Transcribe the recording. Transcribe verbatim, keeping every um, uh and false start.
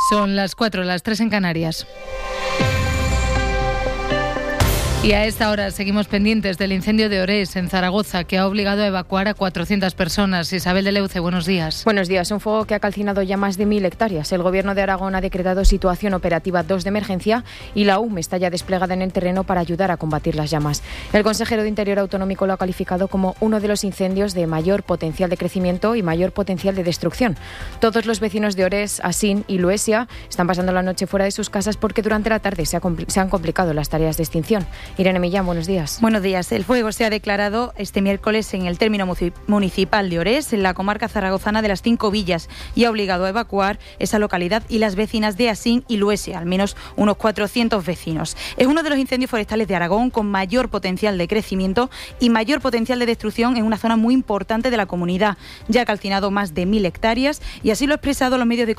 Son las cuatro, las tres en Canarias. Y a esta hora seguimos pendientes del incendio de Orés, en Zaragoza, que ha obligado a evacuar a cuatrocientas personas. Isabel de Leuce, buenos días. Buenos días. Un fuego que ha calcinado ya más de mil hectáreas. El Gobierno de Aragón ha decretado situación operativa dos de emergencia y la U M E está ya desplegada en el terreno para ayudar a combatir las llamas. El consejero de Interior Autonómico lo ha calificado como uno de los incendios de mayor potencial de crecimiento y mayor potencial de destrucción. Todos los vecinos de Orés, Asín y Luesia están pasando la noche fuera de sus casas porque durante la tarde se, ha compl- se han complicado las tareas de extinción. Irene Millán, buenos días. Buenos días. El fuego se ha declarado este miércoles en el término municipal de Orés, en la comarca zaragozana de las Cinco Villas, y ha obligado a evacuar esa localidad y las vecinas de Asín y Luesia, al menos unos cuatrocientos vecinos. Es uno de los incendios forestales de Aragón con mayor potencial de crecimiento y mayor potencial de destrucción en una zona muy importante de la comunidad. Ya ha calcinado más de mil hectáreas y así lo ha expresado los medios de